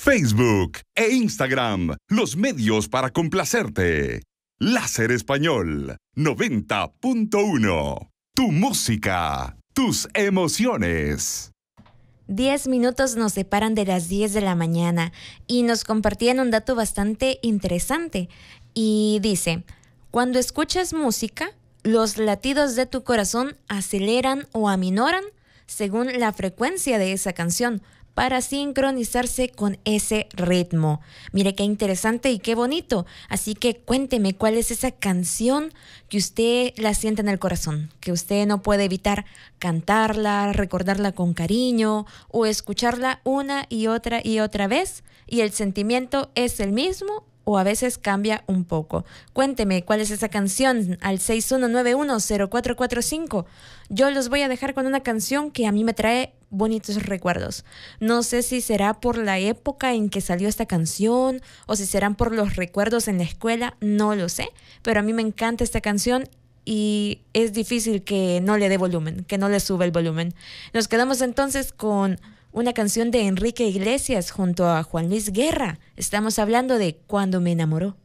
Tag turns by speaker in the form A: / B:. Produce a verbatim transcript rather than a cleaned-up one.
A: Facebook e Instagram, los medios para complacerte. Láser Español noventa punto uno. Tu música, tus emociones.
B: Diez minutos nos separan de las diez de la mañana y nos compartían un dato bastante interesante. Y dice, cuando escuchas música, los latidos de tu corazón aceleran o aminoran según la frecuencia de esa canción, para sincronizarse con ese ritmo. Mire qué interesante y qué bonito. Así que cuénteme cuál es esa canción que usted la siente en el corazón, que usted no puede evitar cantarla, recordarla con cariño o escucharla una y otra y otra vez y el sentimiento es el mismo o a veces cambia un poco. Cuénteme cuál es esa canción al seis uno nueve uno cero cuatro cuatro cinco. Yo los voy a dejar con una canción que a mí me trae bonitos recuerdos. No sé si será por la época en que salió esta canción o si serán por los recuerdos en la escuela, no lo sé, pero a mí me encanta esta canción y es difícil que no le dé volumen, que no le suba el volumen. Nos quedamos entonces con una canción de Enrique Iglesias junto a Juan Luis Guerra. Estamos hablando de Cuando me enamoró.